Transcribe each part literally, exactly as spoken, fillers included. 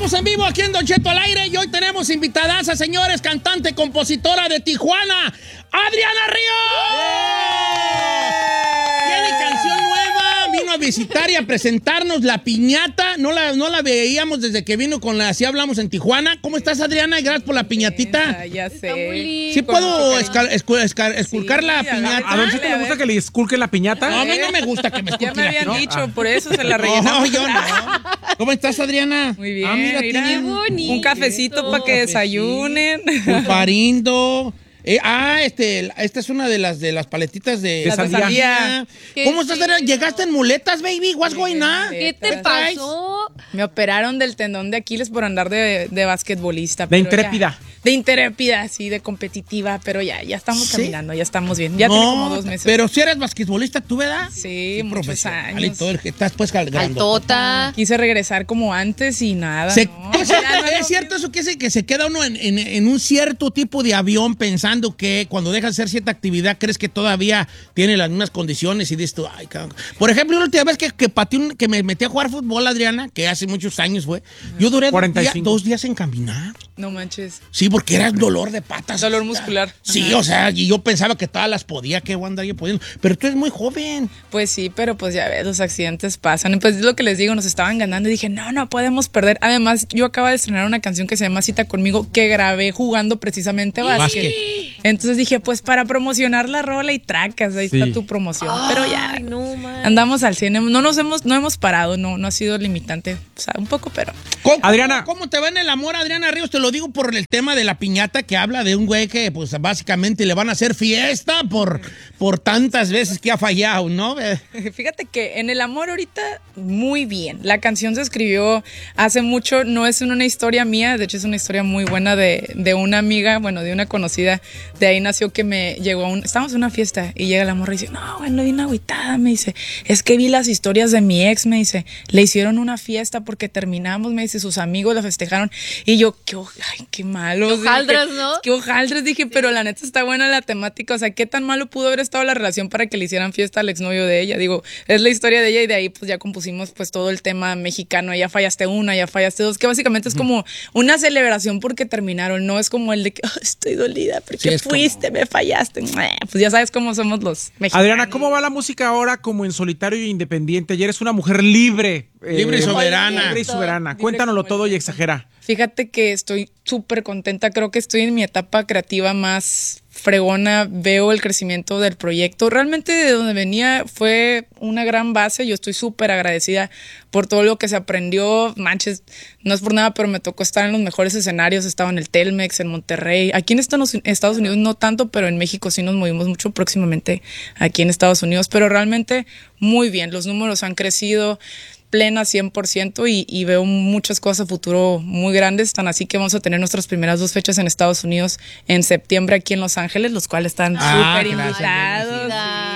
Estamos en vivo aquí en Don Cheto al aire y hoy tenemos invitadas a señores, cantante, compositora de Tijuana, Adriana Ríos. Tiene canción nueva, vino a visitar y a presentarnos La Piñata. No la, no la veíamos desde que vino con la Así Hablamos en Tijuana. ¿Cómo estás, Adriana? Y gracias por la piñatita. Ah, ya sé. ¿Sí puedo escal, escu, escal, esculcar sí, la piñata? A ver si te gusta que le esculque la piñata. No, a mí no me gusta que me esculque. Ya me habían la dicho, no. por eso se la rellenamos. No, yo no. ¿Cómo estás, Adriana? Muy bien. Ah, mira, mira, tiene bonito. Un cafecito para que desayunen. Pulparindo. Eh, ah, este, esta es una de las de las paletitas de, de sandía. sandía. ¿Cómo estás? Adriana? ¿Llegaste en muletas, baby? What's going on? ¿Qué te pasó? Me operaron del tendón de Aquiles por andar de, de basquetbolista. De intrépida. Ya, de intrépida, sí, de competitiva, pero ya, ya estamos ¿Sí? caminando, ya estamos bien. Ya no, tiene como dos meses. Pero si eres basquetbolista, ¿tú, verdad? Sí, sí muchos años. Y todo el que estás pues cargando. Altota. Quise regresar como antes y nada. Se, no. ¿Es, cierto, ¿Es cierto eso que, se, que se queda uno en, en, en un cierto tipo de avión pensando que cuando dejas de hacer cierta actividad crees que todavía tiene las mismas condiciones y dices tú, ay, cabrón. Por ejemplo, la última vez que, que, pateé un, que me metí a jugar fútbol, Adriana, que hace muchos años fue, yo duré dos días, dos días en caminar. No manches. Sí, porque era dolor de patas. Dolor muscular. Sí, Ajá. o sea, y yo pensaba que todas las podía, que voy a andar yo pudiendo. Pero tú eres muy joven. Pues sí, pero pues ya ves, los accidentes pasan. Y pues es lo que les digo, nos estaban ganando y dije, no, no podemos perder. Además, yo acabo de estrenar una canción que se llama Cita Conmigo, que grabé jugando precisamente básquet. Entonces dije, pues para promocionar la rola y tracas, ahí sí. está tu promoción. Ay, pero ya no, andamos al cine, no nos hemos, no hemos parado, no, no ha sido limitante, o sea, un poco, pero. ¿Cómo, Adriana, ¿cómo te va en el amor, Adriana Ríos? Te lo digo por el tema de la piñata que habla de un güey que, pues, básicamente le van a hacer fiesta por, por tantas veces que ha fallado, ¿no? Fíjate que en el amor ahorita, muy bien. La canción se escribió hace mucho, no es una historia mía, de hecho es una historia muy buena de, de una amiga, bueno, de una conocida. De ahí nació que me llegó a un... Estábamos en una fiesta y llega la morra y dice, no, bueno, vine agüitada, me dice, es que vi las historias de mi ex, me dice, le hicieron una fiesta porque terminamos, me dice, sus amigos la festejaron y yo, qué, ay, qué malo. Qué hojaldras, ¿no? Qué hojaldras, dije, sí. Pero la neta está buena la temática, o sea, qué tan malo pudo haber estado la relación para que le hicieran fiesta al exnovio de ella, digo, es la historia de ella y de ahí pues ya compusimos pues todo el tema mexicano, ya fallaste una, ya fallaste dos, que básicamente es como una celebración porque terminaron, no es como el de que oh, estoy dolida porque sí, fuiste, como... me fallaste, pues ya sabes cómo somos los mexicanos. Adriana, ¿cómo va la música ahora como en solitario e independiente? Ayer eres una mujer libre. Libre eh, y soberana. Libre y soberana. Cuéntanoslo todo y exagera. Fíjate que estoy súper contenta, creo que estoy en mi etapa creativa más fregona, veo el crecimiento del proyecto. Realmente de donde venía fue una gran base, yo estoy súper agradecida por todo lo que se aprendió, manches, no es por nada, pero me tocó estar en los mejores escenarios, he estado en el Telmex, en Monterrey, aquí en Estados Unidos no tanto, pero en México sí nos movimos mucho, próximamente aquí en Estados Unidos, pero realmente muy bien, los números han crecido, plena cien por ciento y, y veo muchas cosas a futuro muy grandes, tan así que vamos a tener nuestras primeras dos fechas en Estados Unidos en septiembre aquí en Los Ángeles, los cuales están ah, súper invitados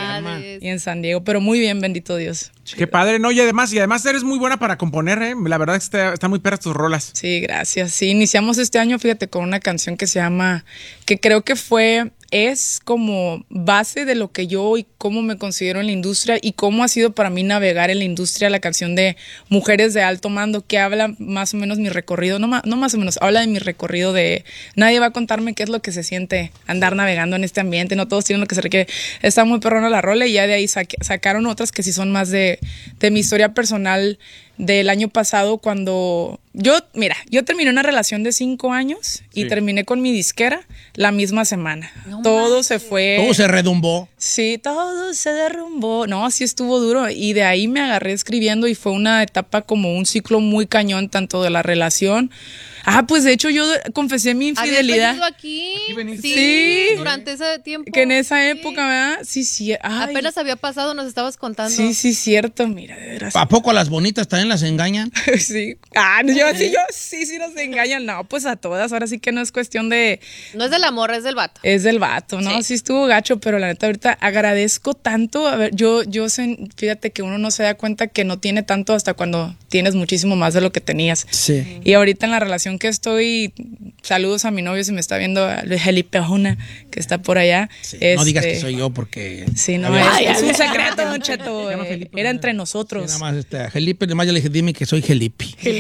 y, y en San Diego, pero muy bien, bendito Dios. Qué padre, ¿no? Y además, y además eres muy buena para componer, ¿eh? La verdad es que está, está muy perras tus rolas. Sí, gracias. Sí, iniciamos este año, fíjate, con una canción que se llama, que creo que fue... es como base de lo que yo y cómo me considero en la industria y cómo ha sido para mí navegar en la industria, la canción de Mujeres de Alto Mando, que habla más o menos mi recorrido, no, ma, no más o menos, habla de mi recorrido de nadie va a contarme qué es lo que se siente andar navegando en este ambiente, no todos tienen lo que se requiere. Está muy perrona la rola y ya de ahí saque, sacaron otras que sí son más de, de mi historia personal del año pasado cuando yo, mira, yo terminé una relación de cinco años y sí. terminé con mi disquera la misma semana. No todo manches. se fue. Todo se redumbó. Sí, todo se derrumbó. No, sí estuvo duro y de ahí me agarré escribiendo y fue una etapa como un ciclo muy cañón tanto de la relación. Ah, pues de hecho yo confesé mi infidelidad. ¿Habías venido aquí? aquí sí, sí. Durante ese tiempo. Que en esa sí. época, ¿verdad? Sí, sí. Ay. Apenas había pasado, nos estabas contando. Sí, sí, cierto. Mira, de veras. ¿A poco a las bonitas también las engañan? Sí. Ah, yo sí, yo sí, sí nos engañan. No, pues a todas. Ahora sí que no es cuestión de... No es del amor, es del vato. Es del vato, ¿no? Sí, sí estuvo gacho, pero la neta ahorita agradezco tanto. A ver, yo, yo sé, fíjate que uno no se da cuenta que no tiene tanto hasta cuando tienes muchísimo más de lo que tenías. Sí. Y ahorita en la relación que estoy... Saludos a mi novio si me está viendo, a Felipe Ojuna, que está por allá. Sí, este, no digas que soy yo porque... Sí, no, Había... es, es un secreto, Don Cheto. Era entre nosotros. Sí, nada más, este, Felipe, además yo le dije, dime que soy Felipe. Felipe,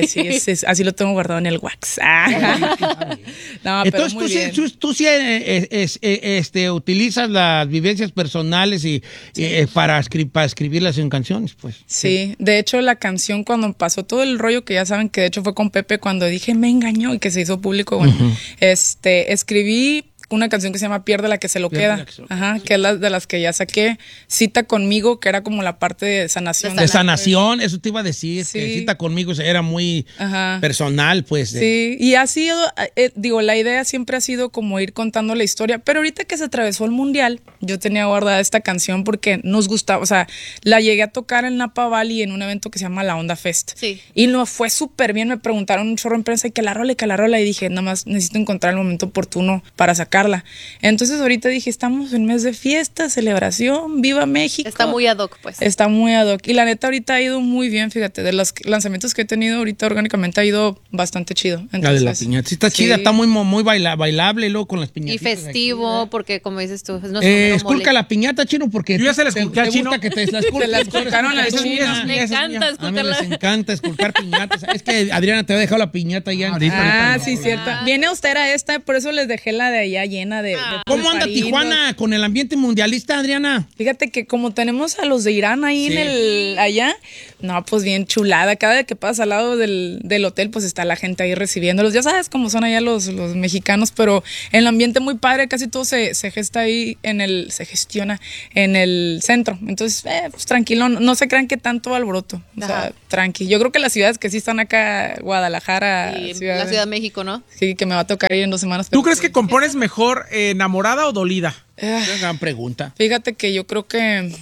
sí, es, es- así lo tengo guardado en el wax. Ah. No, pero Entonces muy tú, sí, bien. tú, tú sí, eh, es- es- eh, este, utilizas las vivencias personales y, y, eh, para, escri- para escribirlas en canciones, pues. Sí, de hecho la canción cuando pasó todo el rollo que ya saben que de hecho fue con Pepe cuando dije me engañó y que se hizo público, bueno, este escribí una canción que se llama Pierde la que se lo Pierde queda, la que se lo ajá, que es la de las que ya saqué, Cita conmigo, que era como la parte de sanación. De sanación, eso te iba a decir, Sí. que cita conmigo era muy Ajá. personal, pues. de- Sí, y ha sido, eh, digo, la idea siempre ha sido como ir contando la historia, pero ahorita que se atravesó el mundial, yo tenía guardada esta canción porque nos gustaba, o sea, la llegué a tocar en Napa Valley en un evento que se llama La Onda Fest. Sí. Y nos fue súper bien, me preguntaron un chorro en prensa y que la rola y que la rola, y dije, nada más necesito encontrar el momento oportuno para sacarla. Entonces ahorita dije, estamos en mes de fiesta, celebración, viva México. Está muy ad hoc, pues. Está muy ad hoc. Y la neta ahorita ha ido muy bien, fíjate, de los lanzamientos que he tenido ahorita orgánicamente ha ido bastante chido. La de la Entonces, piñata. Sí, está sí. chida, está muy, mo- muy baila- bailable, luego con las Y piñatas. festivo, porque como dices tú, es nuestro Eh, mero esculca mole. la piñata, Chino, porque Yo ya se la te- esculqué te al Chino. gusta que te la esculques. Se la esculcaron al Esa es Chino. mía, esa es Le mía, esa es encanta mía. esculcarla. A mí les encanta esculcar piñatas. Es que Adriana te había dejado la piñata ya. Ahorita, Ah, ahorita. sí, cierto. Viene austera esta, por eso les dejé la de allá llena de. de ¿Cómo anda pulparinos. Tijuana con el ambiente mundialista, Adriana? Fíjate que como tenemos a los de Irán ahí Sí. en el allá, no, pues bien chulada. Cada vez que pasas al lado del, del hotel, pues está la gente ahí recibiéndolos. Ya sabes cómo son allá los, los mexicanos, pero el ambiente muy padre, casi todo se, se gesta ahí en el, se gestiona en el centro. Entonces, eh, pues tranquilo, no, no se crean que tanto alboroto. O sea, Ajá. tranqui. Yo creo que las ciudades que sí están acá, Guadalajara, Y Ciudad la de- Ciudad de México, ¿no? sí, que me va a tocar ir en dos semanas. ¿Tú pero- crees que compones mejor eh, enamorada o dolida? Ah, Qué gran pregunta. Fíjate que yo creo que eh,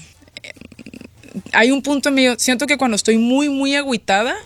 hay un punto en medio. Siento que cuando estoy muy, muy agüitada,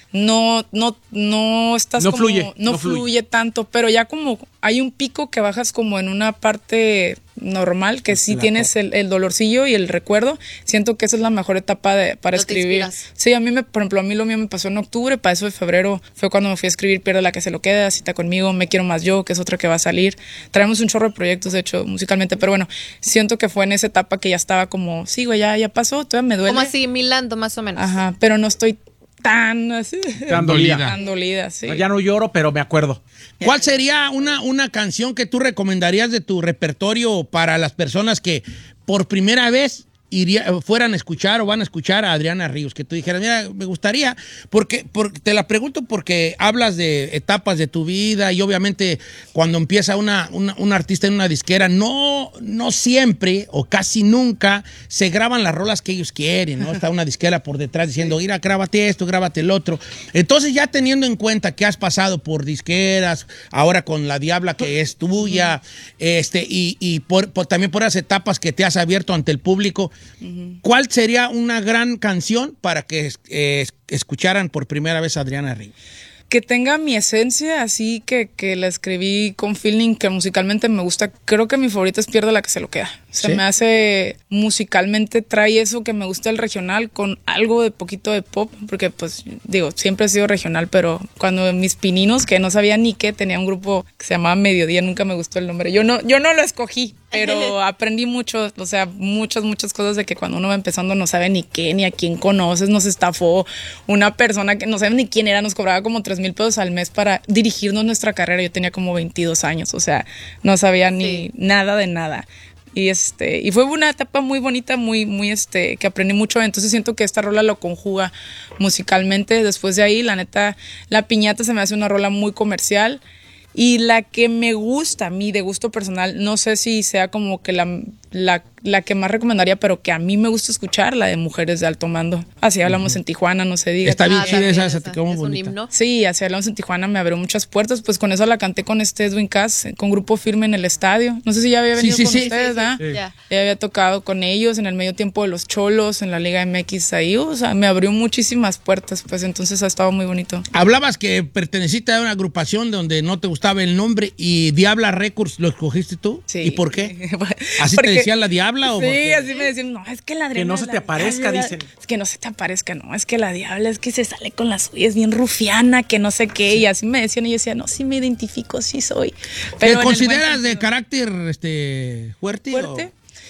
no, no, no estás No como. fluye, no, no fluye. fluye. tanto, pero ya como hay un pico que bajas como en una parte normal, que sí La tienes el, el dolorcillo y el recuerdo. Siento que esa es la mejor etapa de, para No te escribir. inspiras. Sí, a mí, me, por ejemplo, a mí lo mío me pasó en octubre, para eso de febrero fue cuando me fui a escribir Pierde la que se lo queda, Cita conmigo, Me quiero más yo, que es otra que va a salir. Traemos un chorro de proyectos, de hecho, musicalmente, pero bueno, siento que fue en esa etapa que ya estaba como, sí, güey, ya, ya pasó, todavía me duele. Como así, Milando, más o menos. Ajá, pero no estoy tan así, Tan dolida. tan dolida, sí. Ya no lloro, pero me acuerdo. ¿Cuál sería una, una canción que tú recomendarías de tu repertorio para las personas que por primera vez iría, fueran a escuchar o van a escuchar a Adriana Ríos? Que tú dijeras, mira, me gustaría, porque, porque te la pregunto porque hablas de etapas de tu vida y obviamente cuando empieza una, una, un artista en una disquera, no, no siempre o casi nunca se graban las rolas que ellos quieren, ¿no? Está una disquera por detrás diciendo, mira, grábate esto, grábate el otro. Entonces ya teniendo en cuenta que has pasado por disqueras, ahora con La Diabla que es tuya, este, y, y por, por- también por las etapas que te has abierto ante el público, ¿cuál sería una gran canción para que eh, escucharan por primera vez a Adriana Ríos? Que tenga mi esencia, así que, que la escribí con feeling, que musicalmente me gusta. Creo que mi favorita es Pierde la que se lo queda. Se ¿Sí? me hace musicalmente, trae eso que me gusta el regional con algo de poquito de pop, porque pues digo, siempre he sido regional, pero cuando mis pininos, que no sabía ni qué, tenía un grupo que se llamaba Mediodía, nunca me gustó el nombre. Yo no, yo no lo escogí, pero aprendí mucho, o sea, muchas, muchas cosas de que cuando uno va empezando no sabe ni qué, ni a quién conoces, nos estafó una persona que no sabe ni quién era, nos cobraba como tres mil pesos al mes para dirigirnos nuestra carrera. Yo tenía como veintidós años, o sea, no sabía ni Sí. nada de nada. Y este, y fue una etapa muy bonita, muy, muy este, que aprendí mucho. Entonces siento que esta rola lo conjuga musicalmente. Después de ahí, la neta, La Piñata se me hace una rola muy comercial. Y la que me gusta a mí, de gusto personal, no sé si sea como que la, la, la que más recomendaría, pero que a mí me gusta escuchar, la de Mujeres de Alto Mando. Así hablamos en Tijuana, no se diga. Está bien Ah, chida también esa, esa, esa te quedó muy es un bonita. himno. Sí, así hablamos en Tijuana, me abrió muchas puertas. Pues con eso la canté con este Edwin Cass, con Grupo Firme en el estadio. No sé si ya había Sí, venido sí, con sí. ustedes, Sí, ¿verdad? sí, ya. Ya había tocado con ellos en el medio tiempo de los Cholos, en la Liga M X ahí. O sea, me abrió muchísimas puertas, pues entonces ha estado muy bonito. Hablabas que perteneciste a una agrupación donde no te gustaba el nombre y Diabla Records lo escogiste tú. Sí. ¿Y por qué? ¿Así Porque- te decían La Diabla o Sí, por qué? así me decían, no, es que la Adriana no es se la te aparezca, Diabla. dicen. Es que no se te aparezca, no, es que la Diabla es que se sale con las suyas, bien rufiana, que no sé qué. Y así me decían y yo decía, no, sí me identifico, sí soy. ¿Te en el consideras buen de sentido. carácter este, fuerte? ¿Fuerte? o-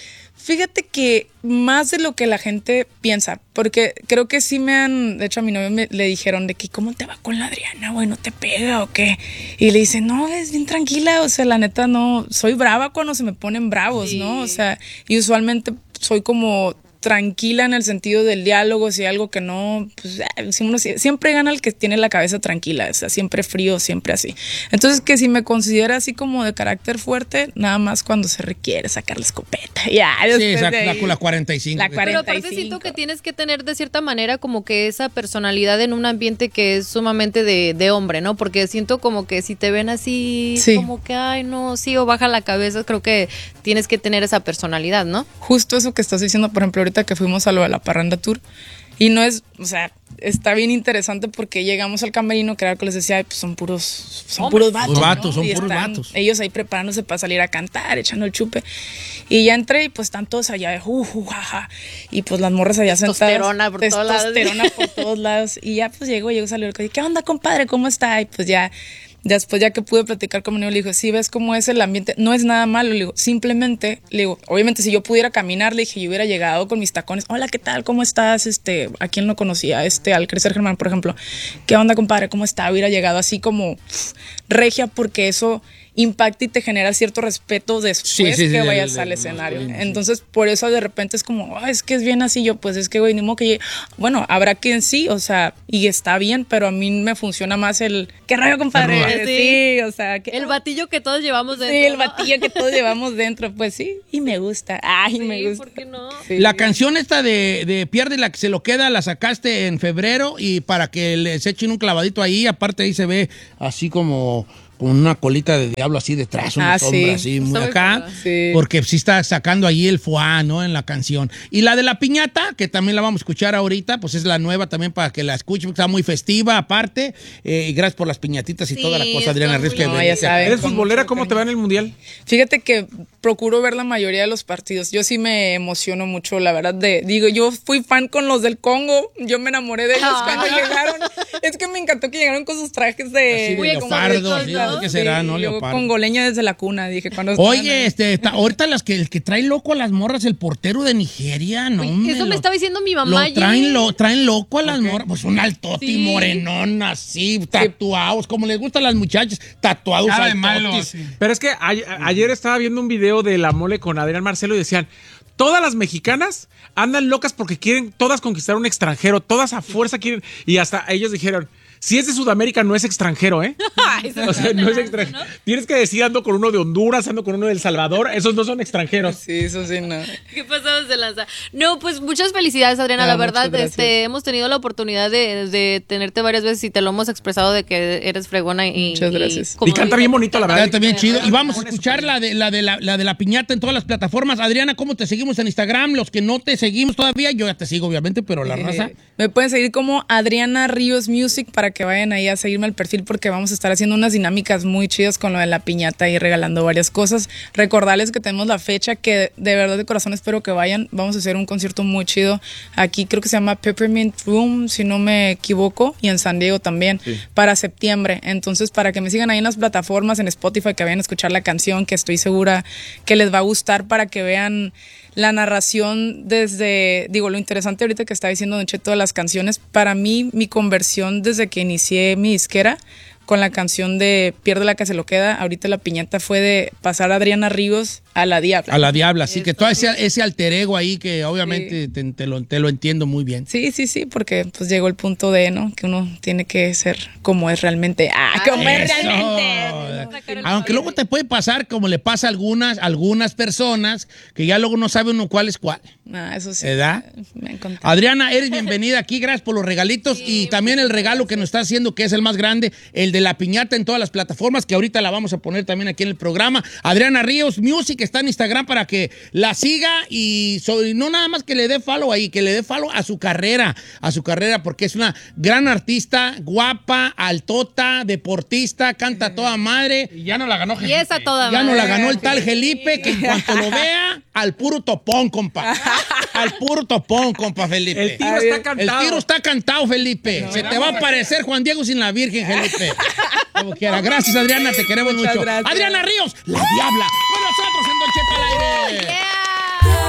Fíjate que más de lo que la gente piensa, porque creo que sí me han, de hecho a mi novio me, le dijeron de que ¿cómo te va con la Adriana, güey? ¿No te pega o qué? Y le dice, no, es bien tranquila, o sea, la neta no, soy brava cuando se me ponen bravos, sí. ¿no? O sea, y usualmente soy como tranquila en el sentido del diálogo, si hay algo que no, pues si uno, siempre gana el que tiene la cabeza tranquila, o sea, siempre frío, siempre así. Entonces, que si me considera así como de carácter fuerte, nada más cuando se requiere sacar la escopeta. Ya, sí, exacto, la, la cuarenta y cinco. La cuarenta y cinco. Pero aparte siento que tienes que tener de cierta manera como que esa personalidad en un ambiente que es sumamente de, de hombre, ¿no? Porque siento como que si te ven así, sí. como que, ay, no, sí, o baja la cabeza, creo que tienes que tener esa personalidad, ¿no? Justo eso que estás diciendo, por ejemplo, ahorita que fuimos a lo de la Parranda Tour, y no es, o sea, está bien interesante porque llegamos al camerino, que era lo que les decía, pues son puros, son puros vatos, vatos, ¿no? son y puros están vatos. Ellos ahí preparándose para salir a cantar, echando el chupe. Y ya entré y pues están todos allá de juju, jaja. Y pues las morras allá sentadas. Testosterona por todos lados. Testosterona por todos lados. Y ya pues llegó, llegó, salió el que, ¿qué onda, compadre? ¿Cómo está? Y pues ya... Después, ya que pude platicar con mi niño, le digo, sí, ves cómo es el ambiente, no es nada malo, le digo, simplemente, le digo, obviamente si yo pudiera caminar, le dije, yo hubiera llegado con mis tacones, hola, ¿qué tal? ¿Cómo estás? Este, ¿a quién no conocía? Este, al Crecer Germán, por ejemplo, ¿qué onda, compadre? ¿Cómo está? Hubiera llegado así como pff, regia, porque eso impacta y te genera cierto respeto después sí, sí, que sí, vayas sí, al sí, escenario. sí, sí. Entonces, por eso de repente es como, oh, es que es bien así, yo, pues es que, güey, ni modo que llegue. Bueno, habrá quien sí, o sea, y está bien, pero a mí me funciona más el, ¿qué rollo, compadre? Sí, sí o sea, ¿qué? El batillo que todos llevamos dentro. Sí, el ¿no? batillo que todos llevamos dentro, pues sí, y me gusta. Ay, Sí, me gusta. ¿por qué no? Sí. La canción esta de, de Pierde la que se lo queda, la sacaste en febrero y para que les echen un clavadito ahí, aparte ahí se ve así como con una colita de diablo así detrás, una Ah, sombra sí. así muy Está muy acá, padre. Sí. porque sí está sacando ahí el foie, ¿no? En la canción. Y la de la piñata, que también la vamos a escuchar ahorita, pues es la nueva también para que la escuchen, porque está muy festiva aparte, eh, y gracias por las piñatitas y Sí, toda la cosa, Adriana está Ríos, que muy No, veniste ya saben. acá. ¿Eres Con futbolera? mucho ¿Cómo te va en el mundial? Fíjate que procuro ver la mayoría de los partidos. Yo sí me emociono mucho, la verdad. De, digo, yo fui fan con los del Congo. Yo me enamoré de ellos Ah. cuando llegaron. Es que me encantó que llegaron con sus trajes de... Así de Muy leopardo, exóticos, sí, ¿no? ¿qué será, Sí, no? yo Leopardo. congoleña desde la cuna, dije. Cuando estaban Oye, ahí. este, ta- ahorita las que, el que trae loco a las morras, el portero de Nigeria, no, Uy, hombre, eso me lo- estaba diciendo mi mamá Lo ayer. traen, lo, traen loco a las morras, pues un altote Sí. morenón así, tatuados, como les gustan a las muchachas, tatuados Nada de altotes. malo, sí. Pero es que a- a- ayer estaba viendo un video de La Mole con Adrián Marcelo y decían, todas las mexicanas andan locas porque quieren todas conquistar un extranjero, todas a fuerza quieren, y hasta ellos dijeron, si es de Sudamérica no es extranjero, ¿eh? O sea, no es extranjero. Tienes que decir, ando con uno de Honduras, ando con uno de El Salvador, esos no son extranjeros. Sí, eso sí, no. ¿Qué pasamos de lanza? No, pues muchas felicidades, Adriana. Ah, la muchas verdad, gracias. este, hemos tenido la oportunidad de, de tenerte varias veces y te lo hemos expresado de que eres fregona y. Muchas gracias. como Y canta dices, bien bonito, la verdad. Está bien chido. Y vamos a Pone su escuchar la de, la, de la, la de la piñata en todas las plataformas. Adriana, ¿cómo te seguimos en Instagram? Los que no te seguimos todavía, yo ya te sigo, obviamente, pero la raza. Eh, me pueden seguir como Adriana Ríos Music para que vayan ahí a seguirme al perfil porque vamos a estar haciendo unas dinámicas muy chidas con lo de la piñata y regalando varias cosas. Recordarles que tenemos la fecha que de verdad de corazón espero que vayan. Vamos a hacer un concierto muy chido. Aquí creo que se llama Peppermint Room, si no me equivoco, y en San Diego también, sí. para septiembre. Entonces, para que me sigan ahí en las plataformas, en Spotify, que vayan a escuchar la canción, que estoy segura que les va a gustar para que vean la narración desde, digo, lo interesante ahorita que estaba diciendo Don Cheto de las canciones, para mí, mi conversión desde que inicié mi disquera con la canción de Pierde la que se lo queda, ahorita la piñata fue de pasar a Adriana Ríos a la Diabla. A la Diabla, así que todo ese, ese alter ego ahí que obviamente sí. te, te, lo, te lo entiendo muy bien. Sí, sí, sí, porque pues llegó el punto de, ¿no? Que uno tiene que ser como es realmente. ¡Ah, como es realmente! Aunque luego te puede pasar como le pasa a algunas, algunas personas que ya luego no sabe uno cuál es cuál. Ah, eso sí. ¿Verdad? Me encanta. Adriana, eres bienvenida aquí, gracias por los regalitos sí, y también el regalo que nos está haciendo, que es el más grande, el de la piñata en todas las plataformas, que ahorita la vamos a poner también aquí en el programa. Adriana Ríos Music está en Instagram para que la siga y so, no nada más que le dé follow ahí, que le dé follow a su carrera, a su carrera, porque es una gran artista, guapa, altota, deportista, canta a toda madre. Y ya no la ganó Y Felipe. esa toda Ya madre. no la ganó el tal Felipe, que en cuanto lo vea, al puro topón, compa. Al puro topón, compa, Felipe. El tiro está cantado. El tiro está cantado, Felipe. No, Se te va a aparecer Juan Diego sin la Virgen, Felipe. Como quiera. Gracias, Adriana, te queremos Muchas mucho. gracias. Adriana Ríos, la Diabla. Con nosotros en Don Cheto al aire. Yeah.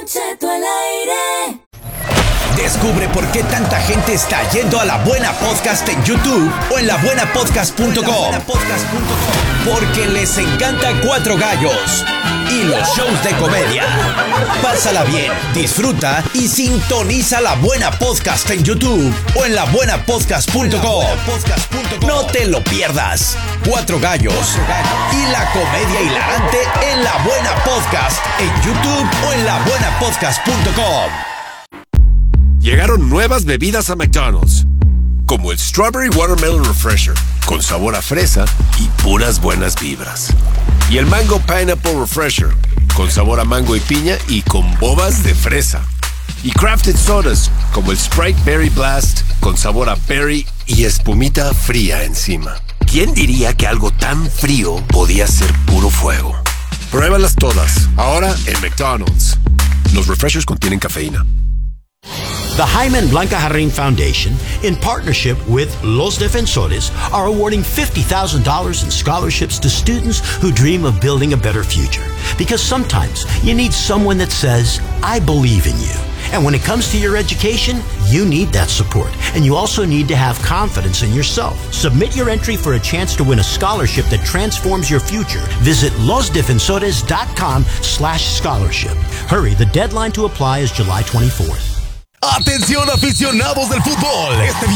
Cheto al aire. Descubre por qué tanta gente está yendo a La Buena Podcast en YouTube o en la buena podcast punto com. Porque les encanta Cuatro Gallos y los shows de comedia. Pásala bien, disfruta y sintoniza La Buena Podcast en YouTube o en la buena podcast punto com. No te lo pierdas. Cuatro Gallos y la comedia hilarante en La Buena Podcast en YouTube o en la buena podcast punto com. Llegaron nuevas bebidas a McDonald's, como el Strawberry Watermelon Refresher, con sabor a fresa y puras buenas vibras. Y el Mango Pineapple Refresher, con sabor a mango y piña y con bobas de fresa. Y crafted sodas, como el Sprite Berry Blast, con sabor a berry y espumita fría encima. ¿Quién diría que algo tan frío podía ser puro fuego? Pruébalas todas, ahora en McDonald's. Los refreshers contienen cafeína. The Jaime Blanca Jarrín Foundation, in partnership with Los Defensores, are awarding fifty thousand dollars in scholarships to students who dream of building a better future. Because sometimes you need someone that says, I believe in you. And when it comes to your education, you need that support. And you also need to have confidence in yourself. Submit your entry for a chance to win a scholarship that transforms your future. Visit losdefensores.com slash scholarship. Hurry, the deadline to apply is July twenty-fourth. Atención aficionados del fútbol. Este